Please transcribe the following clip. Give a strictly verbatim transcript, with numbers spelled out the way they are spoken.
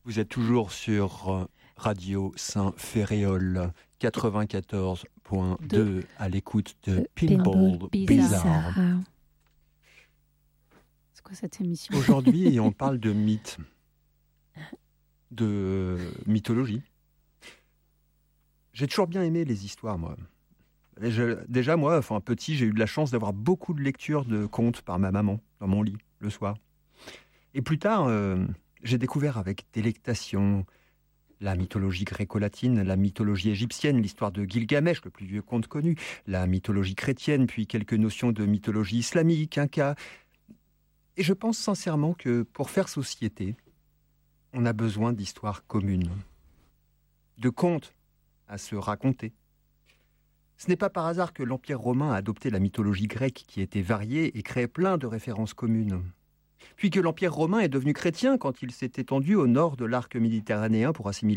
Vous êtes toujours sur Radio Saint-Féréol quatre-vingt-quatorze point deux à l'écoute de Pinball, Pinball Bizarre. Bizarre. C'est quoi cette émission ? Aujourd'hui, on parle de mythes, de mythologie. J'ai toujours bien aimé les histoires, moi. Je, déjà, moi, enfin, petit, j'ai eu de la chance d'avoir beaucoup de lectures de contes par ma maman dans mon lit, le soir. Et plus tard, euh, j'ai découvert avec délectation la mythologie gréco-latine, la mythologie égyptienne, l'histoire de Gilgamesh, le plus vieux conte connu, la mythologie chrétienne, puis quelques notions de mythologie islamique, inca. Et je pense sincèrement que pour faire société, on a besoin d'histoires communes, de contes à se raconter. Ce n'est pas par hasard que l'Empire romain a adopté la mythologie grecque qui était variée et créé plein de références communes. Puis que l'Empire romain est devenu chrétien quand il s'est étendu au nord de l'arc méditerranéen pour assimiler